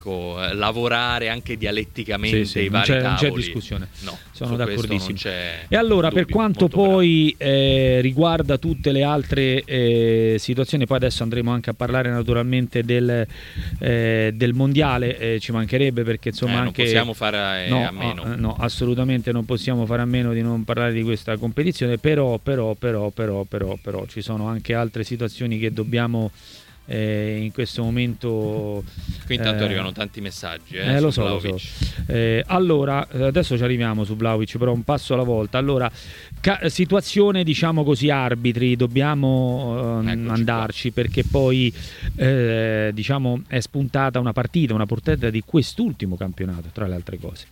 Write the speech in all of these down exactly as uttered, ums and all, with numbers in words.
lavorare anche dialetticamente sì, sì, i non vari c'è, tavoli. Non c'è discussione, no, sono d'accordissimo. C'è e allora dubbio, per quanto poi eh, riguarda tutte le altre eh, situazioni, poi adesso andremo anche a parlare naturalmente del, eh, del mondiale, eh, ci mancherebbe, perché insomma eh, anche non possiamo fare eh, no, a meno no, no, assolutamente non possiamo fare a meno di non parlare di questa competizione, però però però però però, però ci sono anche altre situazioni che dobbiamo Eh, in questo momento. Qui intanto eh, arrivano tanti messaggi eh, eh, su lo so, Vlahovic. lo so. Eh, allora adesso ci arriviamo su Vlahovic, però un passo alla volta. Allora ca- situazione diciamo così arbitri, dobbiamo eh, andarci qua, perché poi eh, diciamo è spuntata una partita, una portata di quest'ultimo campionato, tra le altre cose.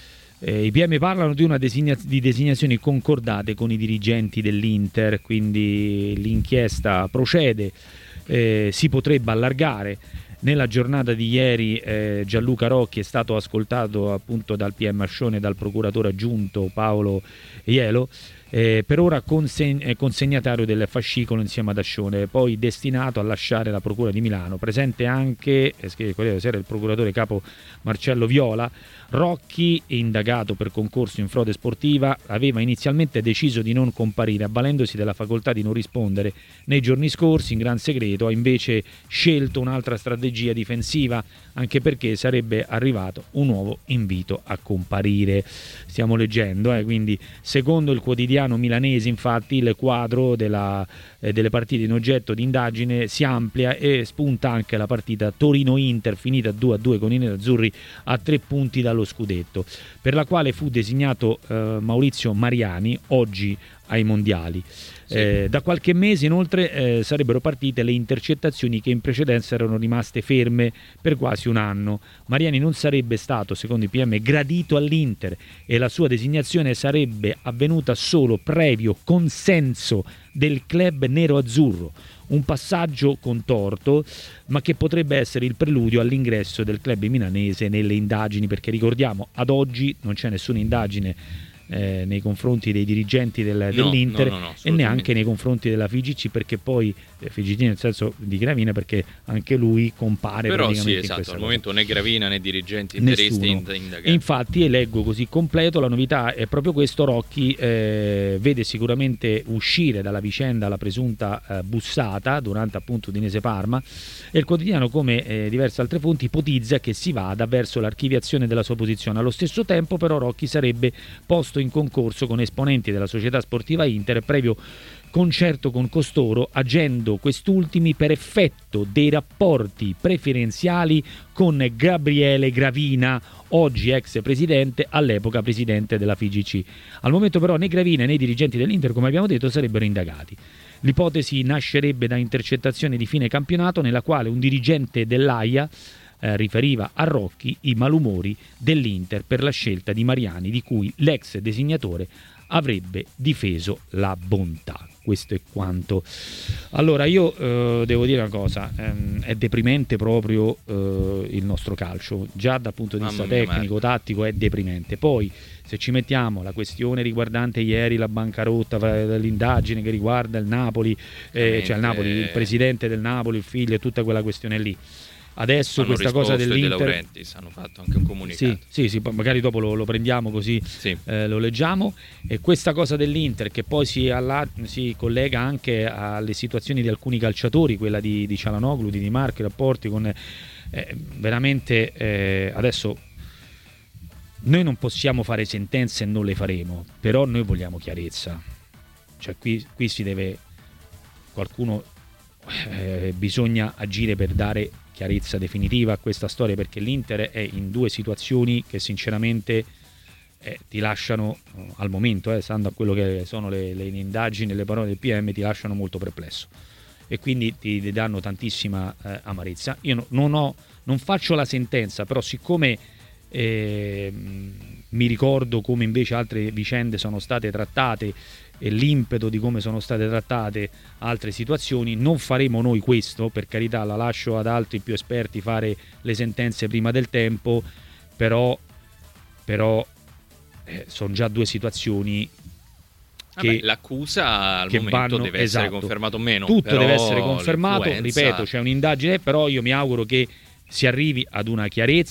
Eh, I P M parlano di una designa- di designazioni concordate con i dirigenti dell'Inter, quindi l'inchiesta procede. Eh, si potrebbe allargare. Nella giornata di ieri eh, Gianluca Rocchi è stato ascoltato appunto dal P M Ascione e dal procuratore aggiunto Paolo Ielo, eh, per ora conseg- consegnatario del fascicolo insieme ad Ascione, poi destinato a lasciare la procura di Milano. Presente anche, eh, scrive il Corriere della Sera, il procuratore capo Marcello Viola. Rocchi, indagato per concorso in frode sportiva, aveva inizialmente deciso di non comparire, avvalendosi della facoltà di non rispondere. Nei giorni scorsi, in gran segreto, ha invece scelto un'altra strategia difensiva, anche perché sarebbe arrivato un nuovo invito a comparire. Stiamo leggendo, eh, quindi secondo il quotidiano milanese, infatti, il quadro della, eh, delle partite in oggetto di indagine si amplia e spunta anche la partita Torino-Inter, finita due a due con i nerazzurri a tre punti dallo scudetto, per la quale fu designato eh, Maurizio Mariani, oggi ai mondiali. Sì. Eh, da qualche mese inoltre eh, sarebbero partite le intercettazioni che in precedenza erano rimaste ferme per quasi un anno. Mariani non sarebbe stato, secondo i P M, gradito all'Inter e la sua designazione sarebbe avvenuta solo previo consenso del club nero-azzurro. Un passaggio contorto, ma che potrebbe essere il preludio all'ingresso del club milanese nelle indagini, perché ricordiamo, ad oggi non c'è nessuna indagine eh, nei confronti dei dirigenti del, no, dell'Inter no, no, no, e neanche nei confronti della F I G C, perché poi eh, F I G C nel senso di Gravina, perché anche lui compare però praticamente sì, esatto, in questa al cosa. momento né Gravina né dirigenti interisti indagati. Infatti leggo così completo, la novità è proprio questo: Rocchi eh, vede sicuramente uscire dalla vicenda la presunta eh, bussata durante appunto Udinese Parma, e il quotidiano, come eh, diverse altre fonti, ipotizza che si vada verso l'archiviazione della sua posizione. Allo stesso tempo però Rocchi sarebbe posto in concorso con esponenti della società sportiva Inter previo concerto con costoro, agendo quest'ultimi per effetto dei rapporti preferenziali con Gabriele Gravina, oggi ex presidente, all'epoca presidente della F I G C. Al momento però né Gravina né i dirigenti dell'Inter, come abbiamo detto, sarebbero indagati. L'ipotesi nascerebbe da intercettazione di fine campionato nella quale un dirigente dell'Aia eh, riferiva a Rocchi i malumori dell'Inter per la scelta di Mariani, di cui l'ex designatore avrebbe difeso la bontà. Questo è quanto. Allora io eh, devo dire una cosa, ehm, è deprimente proprio eh, il nostro calcio, già dal punto di vista tecnico, tattico è deprimente. Poi se ci mettiamo la questione riguardante ieri la bancarotta, l'indagine che riguarda il Napoli, eh, cioè il Napoli, il presidente del Napoli, il figlio e tutta quella questione lì. Adesso hanno questa cosa dell'Inter, De Laurentiis hanno fatto anche un comunicato. Sì, sì, sì, magari dopo lo, lo prendiamo così sì. eh, lo leggiamo. E questa cosa dell'Inter che poi si, alla, si collega anche alle situazioni di alcuni calciatori, quella di, di Cialanoglu, di Di Marco, i rapporti con eh, veramente eh, adesso noi non possiamo fare sentenze e non le faremo, però noi vogliamo chiarezza. Cioè qui, qui si deve qualcuno eh, bisogna agire per dare chiarezza definitiva a questa storia, perché l'Inter è in due situazioni che sinceramente eh, ti lasciano eh, al momento, eh, stando a quello che sono le, le indagini e le parole del P M, ti lasciano molto perplesso e quindi ti, ti danno tantissima eh, amarezza. Io no, non ho non faccio la sentenza, però siccome eh, mi ricordo come invece altre vicende sono state trattate e l'impeto di come sono state trattate altre situazioni, non faremo noi questo, per carità, la lascio ad altri più esperti fare le sentenze prima del tempo, però, però eh, sono già due situazioni che Vabbè, l'accusa al che momento vanno, deve esatto, essere confermato o meno. tutto però deve essere confermato, l'influenza... ripeto, c'è un'indagine, però io mi auguro che si arrivi ad una chiarezza